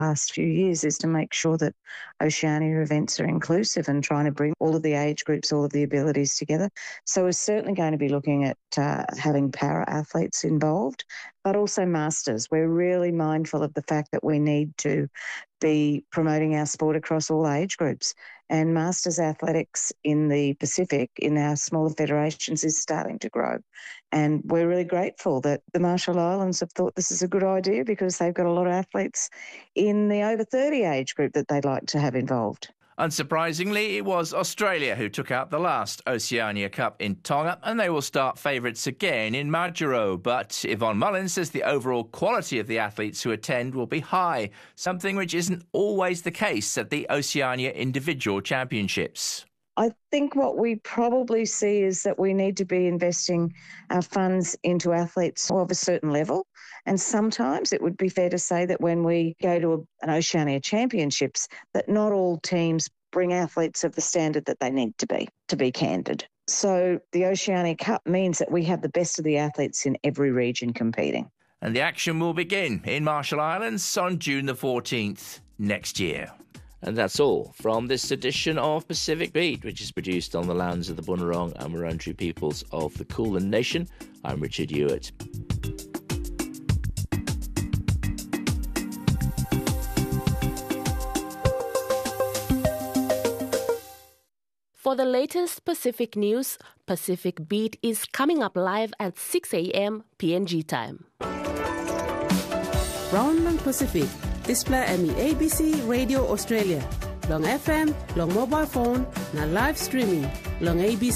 past few years is to make sure that Oceania events are inclusive and trying to bring all of the age groups, all of the abilities together. So we're certainly going to be looking at having para-athletes involved, but also masters. We're really mindful of the fact that we need to be promoting our sport across all age groups. And masters athletics in the Pacific, in our smaller federations, is starting to grow. And we're really grateful that the Marshall Islands have thought this is a good idea because they've got a lot of athletes in the over 30 age group that they'd like to have involved. Unsurprisingly, it was Australia who took out the last Oceania Cup in Tonga, and they will start favourites again in Majuro. But Yvonne Mullins says the overall quality of the athletes who attend will be high, something which isn't always the case at the Oceania Individual Championships. I think what we probably see is that we need to be investing our funds into athletes of a certain level. And sometimes it would be fair to say that when we go to an Oceania Championships, that not all teams bring athletes of the standard that they need to be candid. So the Oceania Cup means that we have the best of the athletes in every region competing. And the action will begin in Marshall Islands on June the 14th next year. And that's all from this edition of Pacific Beat, which is produced on the lands of the Bunurong and Wurundjeri peoples of the Kulin Nation. I'm Richard Hewitt. For the latest Pacific news, Pacific Beat is coming up live at 6 a.m. PNG time. Round Pacific. Display Emmy ABC Radio Australia. Long FM, long mobile phone, na live streaming. Long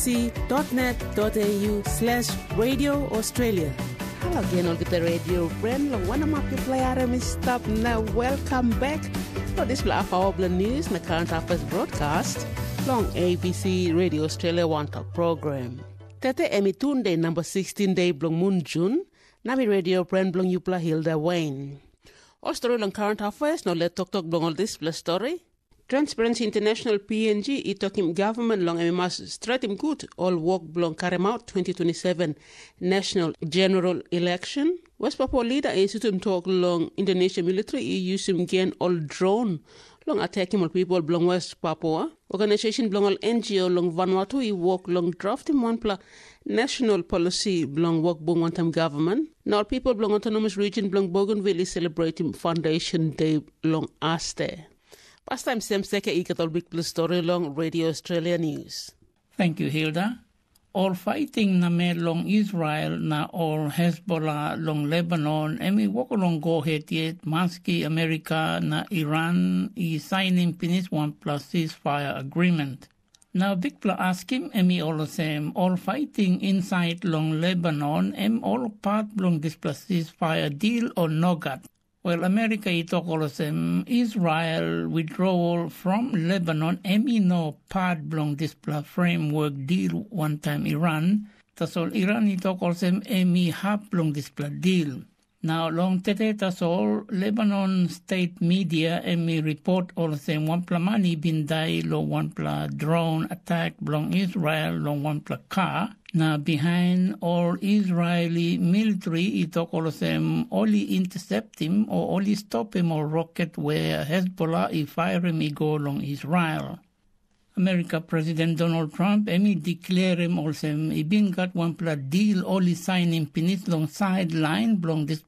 abc.net.au/Radio Australia. Hello again, all the radio friend. Long one of your player stop now. Welcome back. For this of our news na current affairs broadcast. Long ABC Radio Australia One Talk program. Tete Emmy Tunde number 16 day blong moon June. Nabi radio friend blong Yupla Hilda Wayne. Australian current affairs, no let talk long all this plus story. Transparency International PNG, itokim government long mas stratim good all work blong carry out 2027 national general election. West Papua leader institute talk long Indonesian military using gain all drone long attacking all people blong West Papua. Organization blong all NGO long Vanuatu work long drafting one pla national policy blong work bong one time government. Now people blong autonomous region blong Bougainville is celebrating Foundation Day long Aste. Past time Sam Seke ikatol big plus story long Radio Australia News. Thank you, Hilda. All fighting na me long Israel na all Hezbollah long Lebanon emi wako long go ahead yet maski America na Iran is signing finish 1+ ceasefire agreement. Now big pla asking emi all same all fighting inside long Lebanon all part long this ceasefire deal or nogat. Well, America itok all same Israel withdrawal from Lebanon no part belong this framework deal one time Iran. Tas all Iran itok all same half belong this deal. Now long tete tas all Lebanon state media report all same one money bin die lo one drone attack belong Israel long one car. Now behind all Israeli military, it all them only intercept him or only stop him or rocket where Hezbollah is firing me go along Israel. America President Donald Trump, declare him also, he been got one deal only signing finish long sideline belong this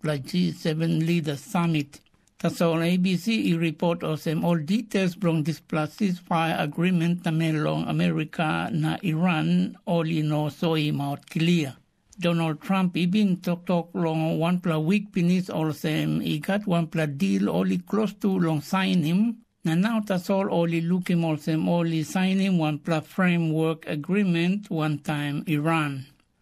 G7 leaders summit. That's all ABC he report also all details from this ceasefire agreement na melong America na Iran only no so him out clear. Donald Trump even talk long one week finish also he got one deal only close to long sign him. Now that's all only look him also only sign him one framework agreement one time Iran.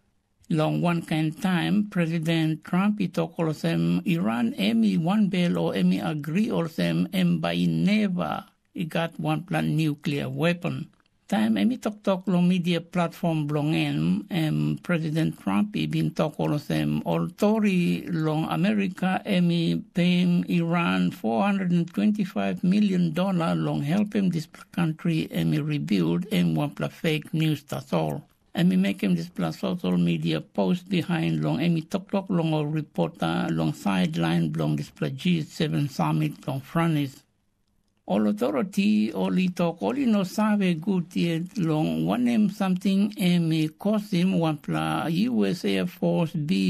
Long one kind time, President Trump he talk all them Iran one bill or agree all them by never he got one nuclear weapon. Time talk long media platform belong President Trump he been talk all them all Tory long America paying Iran $425 million long help him this country rebuild one fake news that's all. And me make him display social media post behind long emi tok long or reporter long sideline long display G7 summit long furnace. All authority only talk only no sabe good yet long one name something emi cost him one pla US Air Force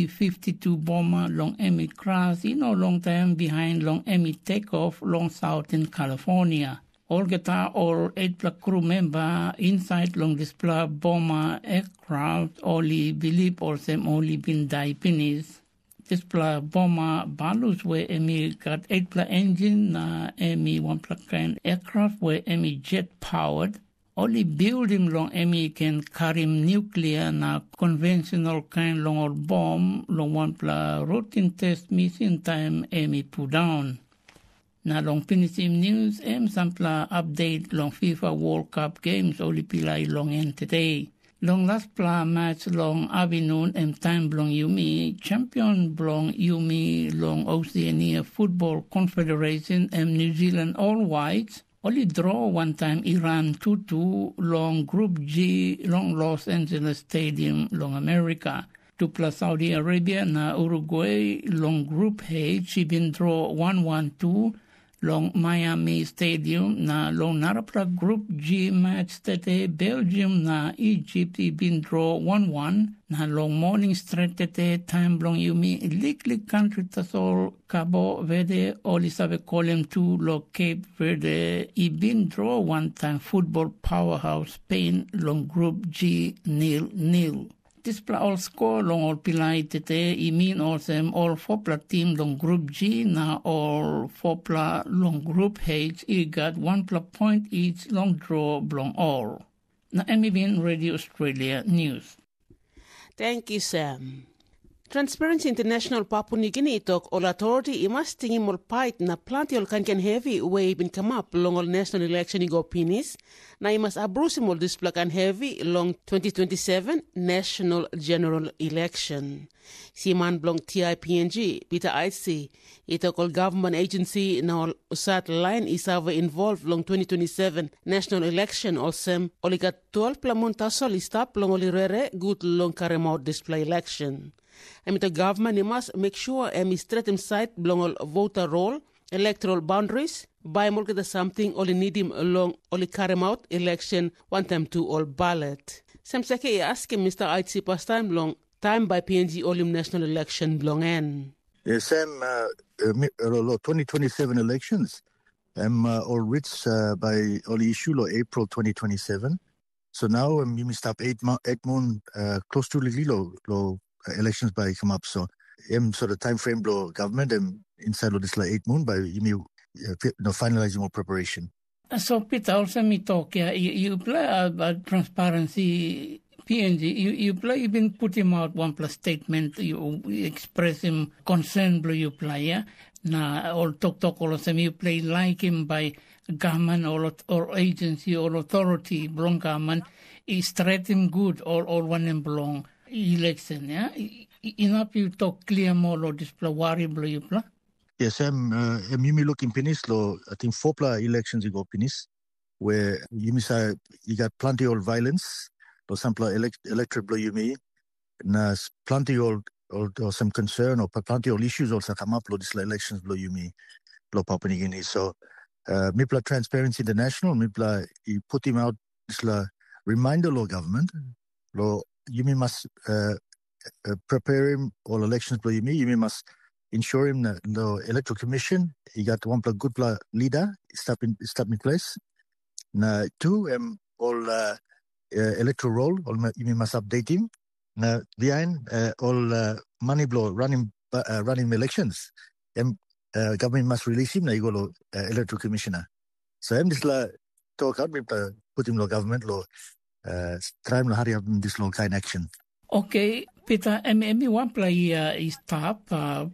B-52 bomber long emi crash long time behind long emi takeoff long Southern California. All guitar or 8 crew member inside long display bomber aircraft only believe or them only been die finished. Display bomber balus where emi got 8 engine na emi 1 kind aircraft where emi jet powered. Only build him long emi can carry him nuclear na conventional kind long or bomb long 1 routine test mission time emi put down. Na long finishing news, sampla update long FIFA World Cup games only pilai long end today. Long last match long afternoon time long Yumi, champion long Yumi long Oceania Football Confederation New Zealand All Whites. Only draw 1 time Iran 2-2 long Group G long Los Angeles Stadium long America. 2 Saudi Arabia na Uruguay long Group H been draw 1-1-2 long Miami Stadium na long narapla Group G match today Belgium na Egypt been draw 1-1 na long morning straight today time long Yumi Lick country tasol Cabo Verde oli sabe column 2 long Cape Verde been draw 1 time football powerhouse Spain long Group G 0-0. Display all score long all pilai tete mean all 4 team long Group G na all 4 long Group H got 1 point each long draw long all. Na MBN Radio Australia News. Thank you, Sam. Transparency International Papua New Guinea talk all authority imas tingin mol pait na planti ol kankan heavy way bin come up long all national election igo pinis na imas abrusi mol displakan heavy long 2027 national general election. Siman blong TIPNG Peter IC itok all government agency na all usat line isava involved long 2027 national election all sem oligat 12 plamunta solistap long olirere good long karemot display election. The government must make sure straight inside belong voter roll, electoral boundaries, by more than something only need him along only carry out election 1 time 2 all ballot. Some seke ask Mr. IT past time by PNG all national election belong in. Yes, Sam, 2027 elections all reached by only issue April 2027. So now you must stop 8 months close to low elections by come up. So sort of time frame blow government inside of this 8 months by finalizing more preparation. So Peter also me talk you play about transparency PNG you play you been put him out 1 statement you express him concern blow you play na all talk all of them you play like him by government or agency or authority belong government is straight him good or one him belong election, enough you talk clear more or display worry blue you play. Yes, you may look in Pinis I think 4 elections you go Pinis, where you got plenty of violence, or some electric blue you may, and plenty or some concern or plenty of issues also come up this elections blue you may blow Papua New Guinea. So Mipla Transparency International, Mipla you put him out this reminder law government law. You must prepare him all elections. You must ensure him that the electoral commission he got 1 good leader step in place. Now 2 all electoral roll. You must update him. Now behind all money blow running elections. Government must release him. Now you go to electoral commissioner. So this talk out. Put him law government law. Try to hurry up this long kind action. Okay, Peter, me 1 year is stop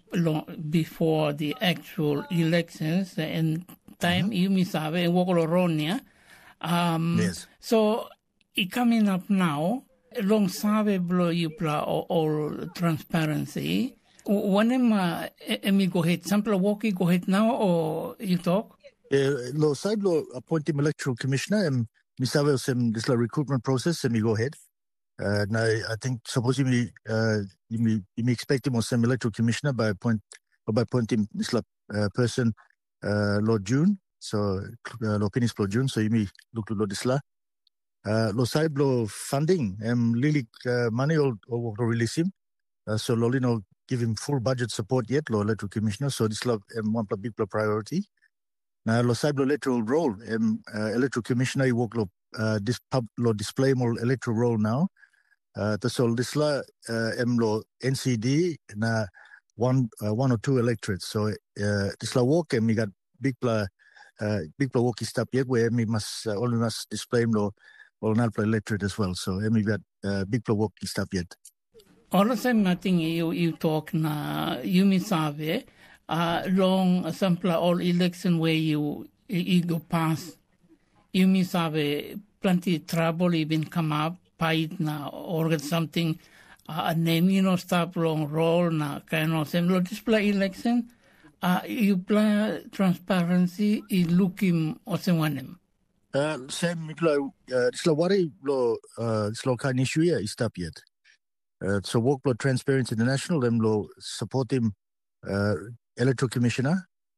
before the actual elections and time you miss have a Wogoloronia. Yes. So it coming up now, long save blow you play or transparency. When me go ahead, sample walkie go ahead now or you talk? Law side law appoint him electoral commissioner and Misave this recruitment process and we go ahead. Now, I think suppose you may expect him or some electoral commissioner by appointing this person Lord June. So Lord Penis Lord June. So you may look to Lord Isla. Lo side lo funding lili money or release him. So Lolino give him full budget support yet, lo electoral commissioner. So this one big priority. Now lo side lo electoral role electoral commissioner you work lo display more electoral role now. So this lo NCD na one or two electorates. So this lo work we got big work step yet where we must only must display lo or not play electorate as well. So we got big work step yet. All the same, I think you talk na Yumi Save, long sample all election where you go past. Yumi Save plenty trouble even come up, fight na or get something a name stop long roll na kind of same display election. You play transparency in looking or someone. Same it's worry it's kind issue here is stop yet. So work for Transparency International, them lo support him electoral commission,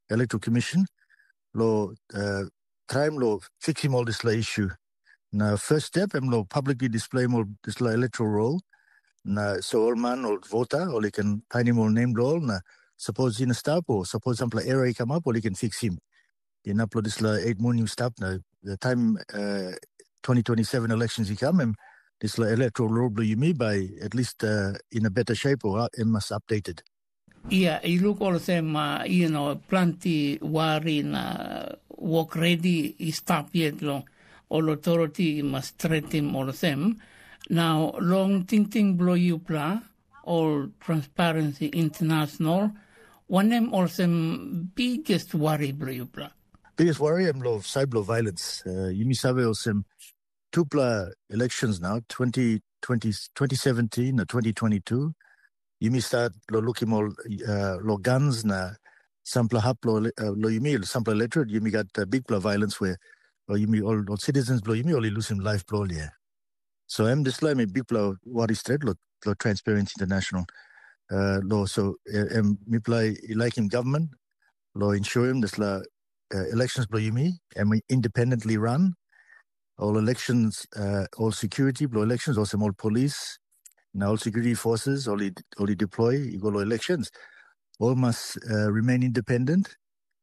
lo try him lo fix him all this issue. Now first step, them lo publicly display more this electoral roll. Now so all man or voter, or he can find him or name roll. Now suppose in a stop or suppose some error come up, or he can fix him. In upload this 8 morning stop now. The time 2027 elections he come. This electoral roll you mean by at least in a better shape or it must updated. Yeah, you look all the same, plenty worry work ready stop yet long. All authority must treat him all the same. Now, long thing blow you pla, all Transparency International, one them also biggest worry blow you pla. Biggest worry I'm low cyber violence. You may have also two elections now, 2017 or 2022. You may start looking more guns na sample hap lo you may sample electorate. You may got big violence where you may all citizens blow you may only lose him life blow yeah. So I'm just like me big what is threat lo Transparency International. So me play like him government lo ensure him this elections blow you me and we independently run. All elections, all security, blow elections, also all police, now all security forces, all deploy, you go to elections. All must remain independent,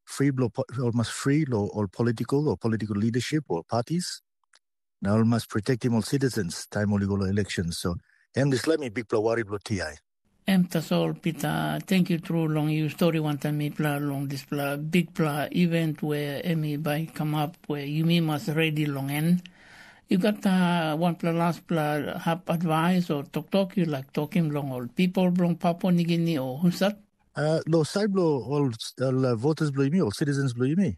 all must free, all political leadership or parties. Now all must protect all citizens, time only go to elections. So, this let me big blow worry blow TI. That's all, Peter. Thank you through long your story one time me play long this big event where Emmy by come up where you may must ready long end. You got one last have advice or talk you like talking long old people long Papua New Guinea or who's that? Lo side blow all voters blow me, all citizens blow me.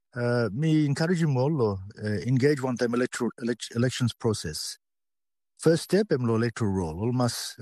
Me encourage them all engage one time elections process. First step electoral roll. All must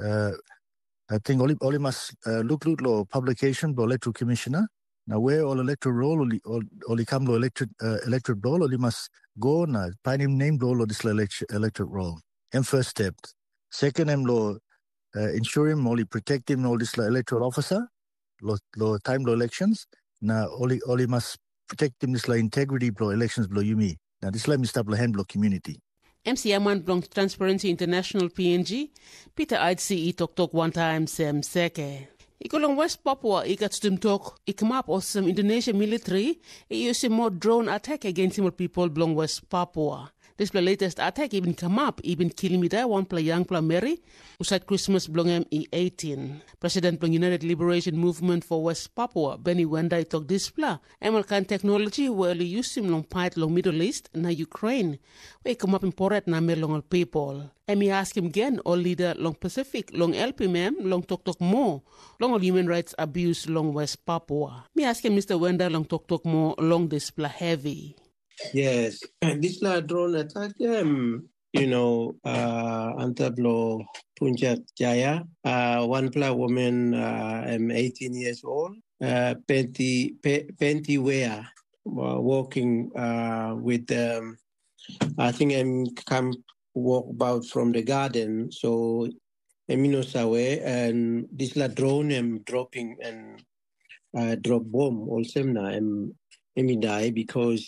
I think all must look lo publication lo electoral commissioner. Now where all electoral roll only come lo electoral roll only must go na find him name roll or this electoral roll. And first step. Second lo ensure him only protect him all this electoral officer lo time lo elections. Now only must protect him this integrity lo elections lo you me. Now this let me stop lo hand lo community. MCM1 belongs to Transparency International PNG. Peter ICE talk one time Sam Seke. Ikolong West Papua ikatstum talk ikmap or some Indonesian military use more drone attack against more people belong West Papua. This latest attack even come up, even killing me there one play young play Mary, who said Christmas belong ME18. President belong United Liberation Movement for West Papua, Benny Wendai talk this play. American technology where they use him long part long Middle East na Ukraine. We come up important na me long people. And me ask him again, all leader long Pacific, long LPMM, long talk more, long all human rights abuse long West Papua. Me ask him Mr. Wendai long talk more, long this play heavy. Yes, this drone attack, Antablo Punjab Jaya, one black woman, 18 years old, Penti Wea, walking with, I think come walk about from the garden. So Emino Sawe and this la drone dropping and drop bomb also na Emi die because